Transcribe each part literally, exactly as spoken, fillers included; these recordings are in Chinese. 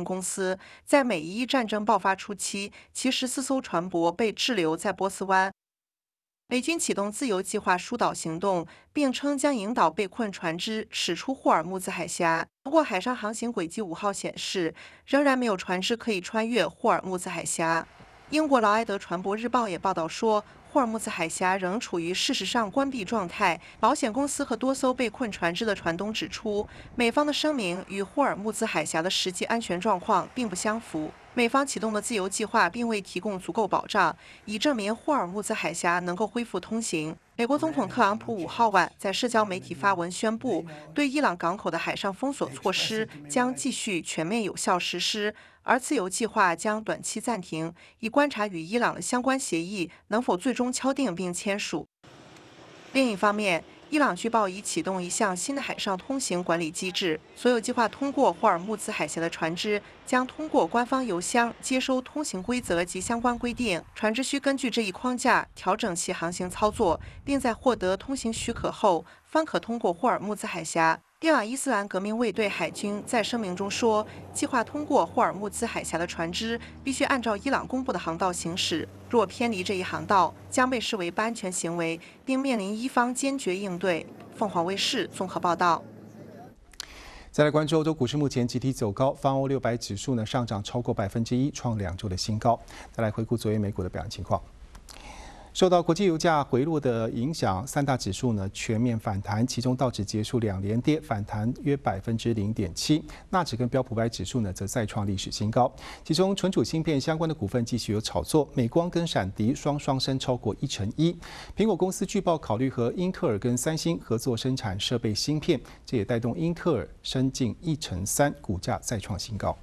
印公司，在美伊战争爆发初期，其十四艘船舶被滞留在波斯湾。美军启动自由计划疏导行动，并称将引导被困船只驶出霍尔木兹海峡。不过，海上航行轨迹五号显示，仍然没有船只可以穿越霍尔木兹海峡。英国劳埃德船舶日报也报道说，霍尔木兹海峡仍处于事实上关闭状态。保险公司和多艘被困船只的船东指出，美方的声明与霍尔木兹海峡的实际安全状况并不相符。美方启动的自由计划并未提供足够保障，以证明霍尔木兹海峡能够恢复通行。美国总统特朗普五号晚在社交媒体发文宣布，对伊朗港口的海上封锁措施将继续全面有效实施，而自由计划将短期暂停，以观察与伊朗的相关协议能否最终敲定并签署。另一方面，伊朗据报已启动一项新的海上通行管理机制，所有计划通过霍尔木兹海峡的船只将通过官方邮箱接收通行规则及相关规定，船只需根据这一框架调整其航行操作，并在获得通行许可后方可通过霍尔木兹海峡。伊朗伊斯兰革命卫队海军在声明中说，计划通过霍尔木兹海峡的船只必须按照伊朗公布的航道行驶，若偏离这一航道，将被视为不安全行为，并面临伊方坚决应对。凤凰卫视综合报道。 再来关注欧洲股市，目前集体走高，泛欧六百指数呢上涨超过百分之一，创两周的新高。再来回顾昨夜美股的表现情况。受到国际油价回落的影响，三大指数呢全面反弹，其中道指结束两连跌，反弹约百分之零点七。纳指跟标普百指数呢则再创历史新高。其中存储芯片相关的股份继续有炒作，美光跟闪迪双双升超过一成一。苹果公司据报考虑和英特尔跟三星合作生产设备芯片，这也带动英特尔升近一成三，股价再创新高。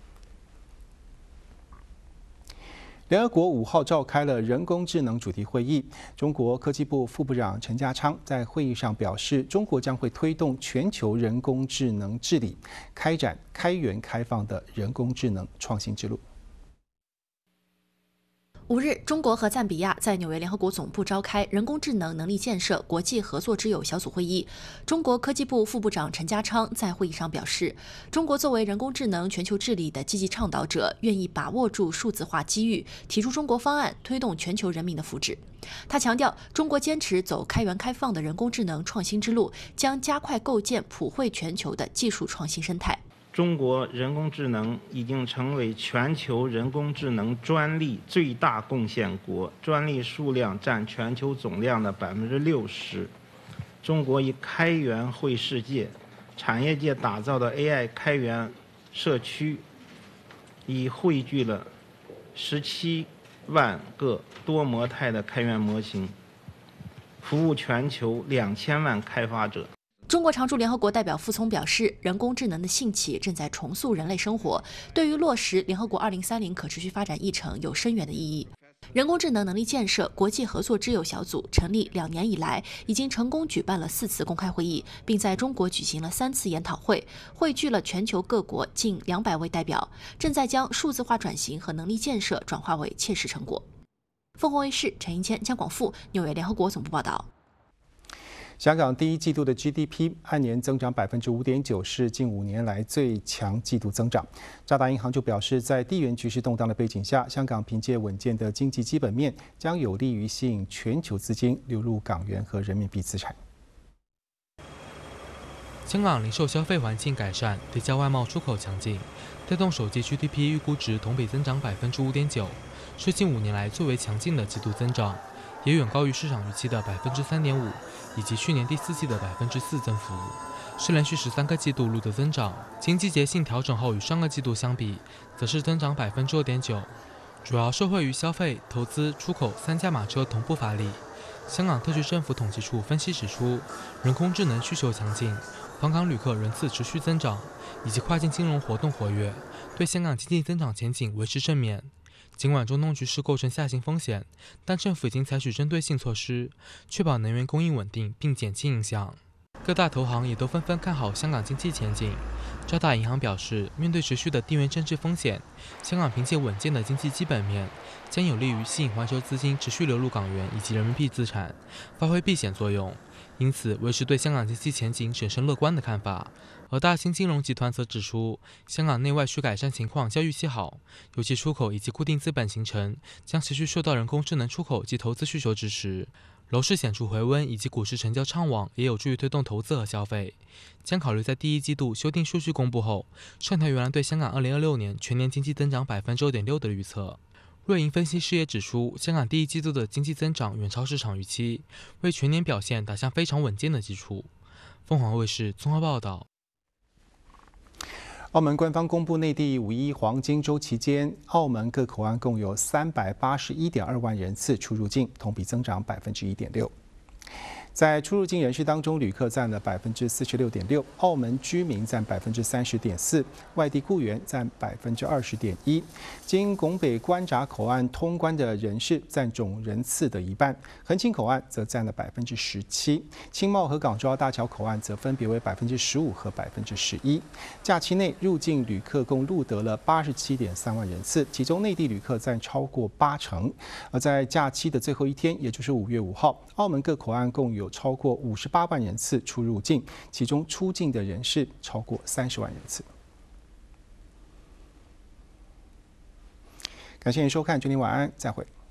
联合国五号召开了人工智能主题会议，中国科技部副部长陈家昌在会议上表示，中国将会推动全球人工智能治理，开展开源开放的人工智能创新之路。 五日，中国和赞比亚在纽约联合国总部召开人工智能能力建设国际合作之友小组会议。中国科技部副部长陈家昌在会议上表示，中国作为人工智能全球治理的积极倡导者，愿意把握住数字化机遇，提出中国方案，推动全球人民的福祉。他强调，中国坚持走开源开放的人工智能创新之路，将加快构建普惠全球的技术创新生态。 中国人工智能已经成为全球人工智能专利最大贡献国，专利数量占全球总量的百分之六十。中国以开源惠世界，产业界打造的 A I 开源社区，已汇聚了十七万个多模态的开源模型，服务全球两千万开发者。 中国常驻联合国代表傅聪表示，人工智能的兴起正在重塑人类生活，对于落实联合国二零三零可持续发展议程有深远的意义。人工智能能力建设国际合作之友小组成立两年以来，已经成功举办了四次公开会议，并在中国举行了三次研讨会，汇聚了全球各国近两百位代表，正在将数字化转型和能力建设转化为切实成果。凤凰卫视陈英谦、江广富，纽约联合国总部报道。 香港第一季度的 G D P 按年增长百分之五点九，是近五年来最强季度增长。渣打银行就表示，在地缘局势动荡的背景下，香港凭借稳健的经济基本面，将有利于吸引全球资金流入港元和人民币资产。 香港零售消费环境改善，叠加外贸出口强劲，带动首季 G D P 预估值同比增长百分之五点九，是近五年来最为强劲的季度增长。也远高于市场预期的百分之三点五，以及去年第四季的百分之四增幅，是连续十三个季度录得增长。经季节性调整后，与上个季度相比，则是增长百分之二点九，主要受惠于消费、投资、出口三驾马车同步发力。香港特区政府统计处分析指出，人工智能需求强劲，访港旅客人次持续增长，以及跨境金融活动活跃，对香港经济增长前景维持正面。尽管中东局势构成下行风险，但政府已经采取针对性措施，确保能源供应稳定并减轻影响。 各大投行也都纷纷看好香港经济前景。渣打银行表示，面对持续的地缘政治风险，香港凭借稳健的经济基本面，将有利于吸引环球资金持续流入港元以及人民币资产，发挥避险作用。因此，维持对香港经济前景审慎乐观的看法。而大新金融集团则指出，香港内外需改善情况较预期好，尤其出口以及固定资本形成将持续受到人工智能出口及投资需求支持。楼市显著回温以及股市成交畅旺，也有助于推动投资和消费。将考虑在第一季度修订数据公布后，上调原来对香港二零二六年全年经济增长百分之二点六的预测。瑞银分析师也指出，香港第一季度的经济增长远超市场预期，为全年表现打下非常稳健的基础。凤凰卫视综合报道。 澳门官方公布，内地五一黄金周期间，澳门各口岸共有三百八十一点二万人次出入境，同比增长百分之一点六。在出入境人士当中，旅客占了百分之四十六点六，澳门居民占百分之三十点四，外地雇员占百分之二十点一。经拱北关闸口岸通关的人士占总人次的一半，横琴口岸则占了百分之十七，青茂和港珠澳大桥口岸则分别为百分之十五和百分之十一。假期内入境旅客共录得了八十七点三万人次，其中内地旅客占超过八成。而在假期的最后一天，也就是五月五号，澳门各口岸共有超过五十八万人次出入境，其中出境的人士超过三十万人次。感谢您收看，祝您晚安，再会。